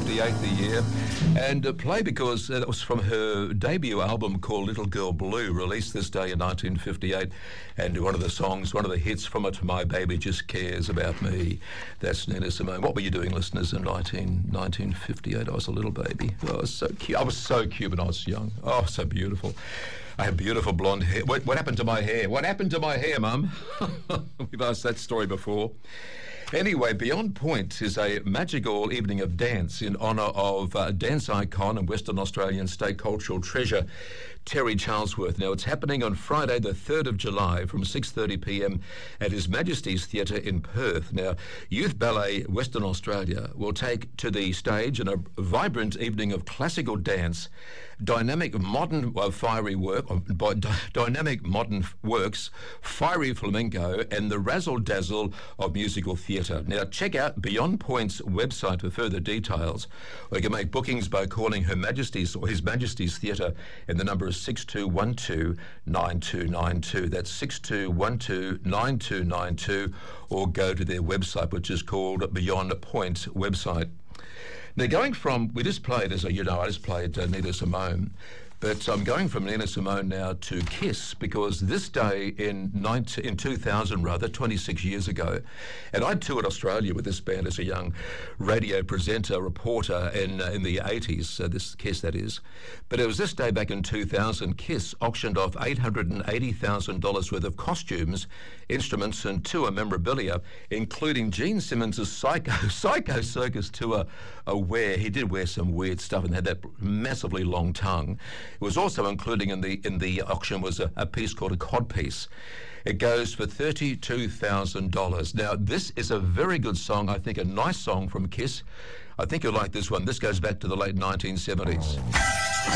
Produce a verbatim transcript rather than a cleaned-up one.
fifty-eight the year, and uh, play because uh, that was from her debut album called Little Girl Blue, released this day in nineteen fifty-eight, and one of the songs, one of the hits from it, My Baby Just Cares About Me. That's Nina Simone. What were you doing, listeners, in nineteen fifty-eight? I was a little baby. Oh, I was so cute. I was so cute when I was young. Oh, so beautiful. I had beautiful blonde hair. What, what happened to my hair? What happened to my hair, Mum? We've asked that story before. Anyway, Beyond Point is a magical evening of dance in honour of uh, dance icon and Western Australian state cultural treasure, Terry Charlesworth. Now, it's happening on Friday, the third of July from six thirty p m at His Majesty's Theatre in Perth. Now, Youth Ballet Western Australia will take to the stage in a vibrant evening of classical dance, dynamic modern uh, fiery work, uh, d- dynamic modern works, fiery flamenco, and the razzle-dazzle of musical theatre. Now, check out Beyond Point's website for further details, or you can make bookings by calling Her Majesty's or His Majesty's Theatre, and the number is six two one two, nine two nine two. That's six two one two, nine two nine two, or go to their website, which is called Beyond Point website. Now, going from, we just played, as you know, I just played uh, Nina Simone, but I'm going from Nina Simone now to Kiss, because this day in nineteen, in two thousand, rather, twenty-six years ago, and I toured Australia with this band as a young radio presenter, reporter in uh, in the eighties, so this Kiss, that is. But it was this day back in two thousand, Kiss auctioned off eight hundred eighty thousand dollars worth of costumes, instruments, and tour memorabilia, including Gene Simmons' Psycho, Psycho Circus tour uh, wear. He did wear some weird stuff and had that massively long tongue. It was also including in the in the auction was a, a piece called a codpiece. It goes for thirty-two thousand dollars. Now, this is a very good song. I think a nice song from Kiss. I think you'll like this one. This goes back to the late nineteen seventies.